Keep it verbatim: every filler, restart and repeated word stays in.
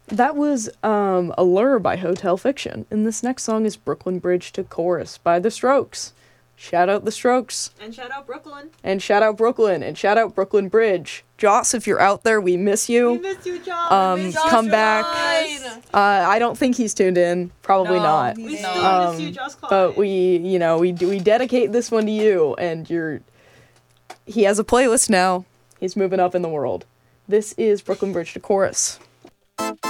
That was um, Allure by Hotel Fiction. And this next song is Brooklyn Bridge to Chorus by The Strokes. Shout out The Strokes. And shout out Brooklyn. And shout out Brooklyn. And shout out Brooklyn Bridge. Joss, if you're out there, we miss you. We miss you, Joss. Um, miss come Joss back. Klein. Uh, I don't think he's tuned in. Probably No, not. We he's still not. miss you, Joss Klein. But we, you know, we do, we dedicate this one to you. And you're... He has a playlist now. He's moving up in the world. This is Brooklyn Bridge to Chorus.